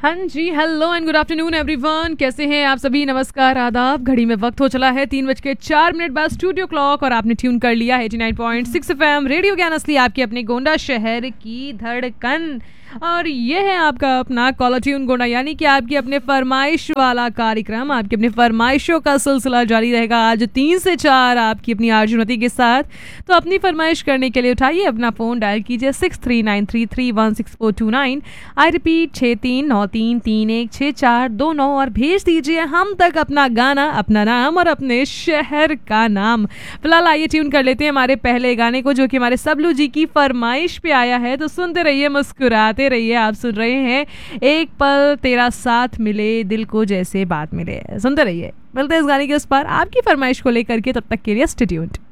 हाँ जी, hello and good afternoon everyone. कैसे हैं आप सभी? नमस्कार, आदाब। घड़ी में वक्त हो चला है 3:04 बाद स्टूडियो क्लॉक और आपने ट्यून कर लिया है 89.6 FM रेडियो ज्ञान असली, आपके अपने गोंडा शहर की धड़कन। और ये है आपका अपना कॉलर ट्यून गोंडा, यानी कि आपकी अपने फरमाइश वाला कार्यक्रम। आपकी अपने फरमाइशों का सिलसिला जारी रहेगा आज 3 से 4 आपकी अपनी आर्जुनती के साथ। तो अपनी फरमाइश करने के लिए उठाइए अपना फ़ोन, डायल कीजिए 6393316429। आई रिपीट 6393316429 और भेज दीजिए हम तक अपना गाना, अपना नाम और अपने शहर का नाम। फिलहाल आइए ट्यून कर लेते हैं हमारे पहले गाने को, जो कि हमारे सबलू जी की फरमाइश पे आया है। तो सुनते रहिए, मुस्कुराते रहिए। आप सुन रहे हैं एक पल तेरा साथ मिले, दिल को जैसे बात मिले। सुनते रहिए, मिलते हैं इस गाने के उस पार आपकी फरमाइश को लेकर के। तब तक के लिए स्टे ट्यून्ड।